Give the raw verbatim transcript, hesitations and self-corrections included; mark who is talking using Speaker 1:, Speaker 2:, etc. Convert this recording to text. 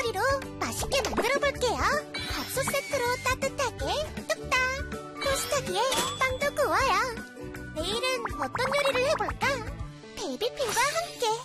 Speaker 1: 요리로 맛있게 만들어 볼게요. 밥솥 세트로 따뜻하게 뚝딱. 토스터기에 빵도 구워요. 내일은 어떤 요리를 해볼까? 베이비핑과 함께.